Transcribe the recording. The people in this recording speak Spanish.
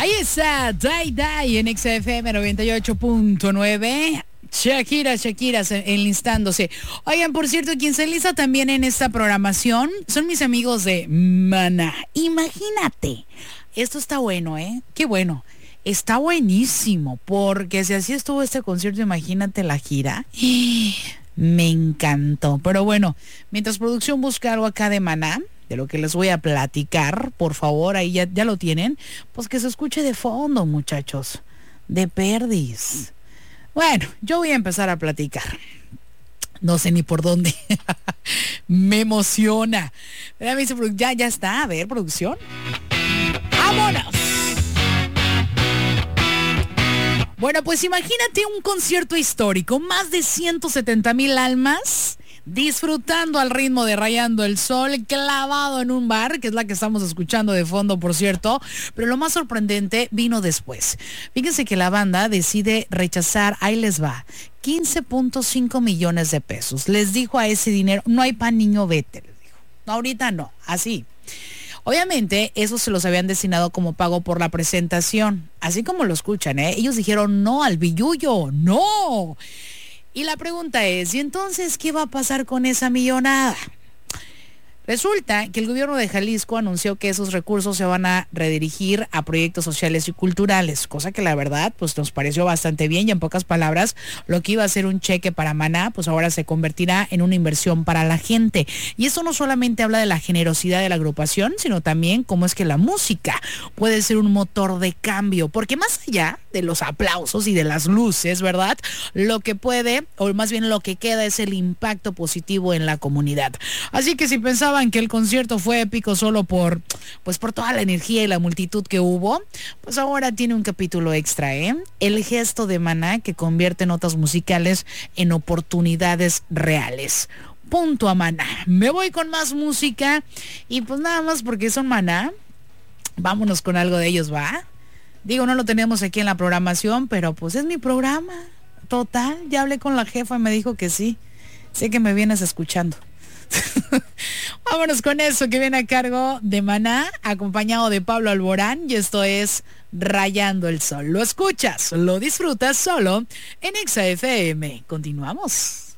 Ahí está, Die Die en XFM 98.9. Shakira enlistándose. Oigan, por cierto, quien se enlista también en esta programación son mis amigos de Maná. Imagínate, esto está bueno, qué bueno. Está buenísimo, porque si así estuvo este concierto, imagínate la gira. Me encantó. Pero bueno, mientras producción busca algo acá de Maná, de lo que les voy a platicar, por favor, ahí ya lo tienen, pues que se escuche de fondo, muchachos, de perdis. Bueno, yo voy a empezar a platicar. No sé ni por dónde. Me emociona. Ya está. A ver, producción. ¡Vámonos! Bueno, pues imagínate un concierto histórico. Más de 170,000 almas disfrutando al ritmo de Rayando el Sol, clavado en un bar, que es la que estamos escuchando de fondo, por cierto. Pero lo más sorprendente vino después. Fíjense que la banda decide rechazar, ahí les va, 15.5 millones de pesos. Les dijo a ese dinero, no hay pan, niño, vete, les dijo. No, ahorita no, así. Obviamente, eso se los habían destinado como pago por la presentación. Así como lo escuchan, ellos dijeron no al billullo, no. Y la pregunta es, ¿y entonces qué va a pasar con esa millonada? Resulta que el gobierno de Jalisco anunció que esos recursos se van a redirigir a proyectos sociales y culturales, cosa que la verdad pues nos pareció bastante bien, y en pocas palabras lo que iba a ser un cheque para Maná pues ahora se convertirá en una inversión para la gente. Y eso no solamente habla de la generosidad de la agrupación, sino también cómo es que la música puede ser un motor de cambio, porque más allá de los aplausos y de las luces, ¿verdad? Lo que puede, o más bien lo que queda, es el impacto positivo en la comunidad. Así que si pensaban que el concierto fue épico solo por toda la energía y la multitud que hubo, pues ahora tiene un capítulo extra, el gesto de Maná que convierte notas musicales en oportunidades reales. Punto a Maná. Me voy con más música y pues nada más porque son Maná, vámonos con algo de ellos, ¿va? Digo, no lo tenemos aquí en la programación, pero pues es mi programa. Total, ya hablé con la jefa y me dijo que sí. Sé que me vienes escuchando. Vámonos con eso que viene a cargo de Maná, acompañado de Pablo Alborán, y esto es Rayando el Sol. Lo escuchas, lo disfrutas solo en XFM. Continuamos.